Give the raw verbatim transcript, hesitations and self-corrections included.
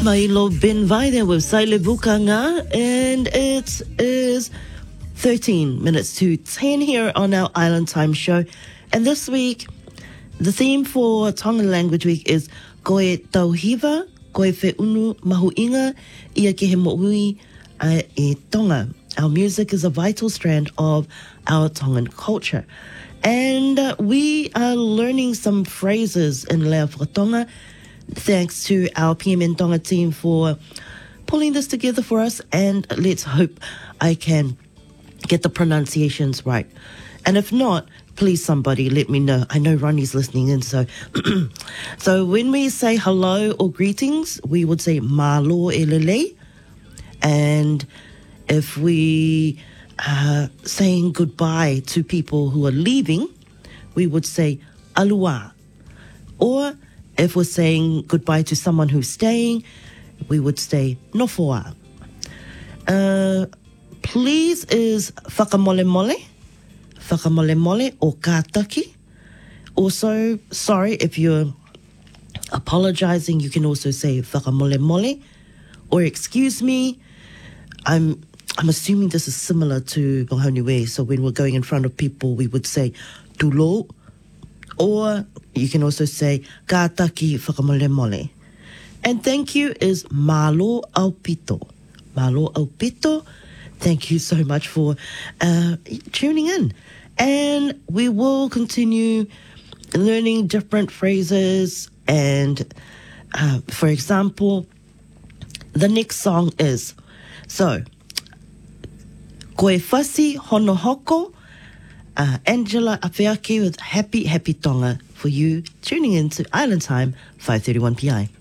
Mailo bin vai there with Saile Bukanga, and it is thirteen minutes to ten here on our Island Time show. And this week, the theme for Tongan Language Week is Koe Tauhiwa, Koe Whiunu Mahuinga, Ia ke he mo'ui a e Tonga. Our music is a vital strand of our Tongan culture. And uh, we are learning some phrases in Lea Whakatonga. Thanks to our P M N Tonga team for pulling this together for us. And let's hope I can get the pronunciations right. And if not, please somebody let me know. I know Ronnie's listening in. So so when we say hello or greetings, we would say malo e lele. And if we are saying goodbye to people who are leaving, we would say alua. Or if we're saying goodbye to someone who's staying, we would say nofoa. Uh, please is whakamole mole, whakamole mole or kātaki. Also, sorry if you're apologizing, you can also say whakamole mole. Or excuse me, I'm I'm assuming this is similar to Mahoniwe. So when we're going in front of people, we would say tulo. Or you can also say kātaki whakamole mole. And thank you is malo aupito. Malo aupito. Thank you so much for uh, tuning in. And we will continue learning different phrases. And uh, for example, the next song is, so, Koe Whasi Hono Hoko, uh, Angela Apeaki with Happy Happy Tonga for you tuning in to Island Time, five thirty-one p m.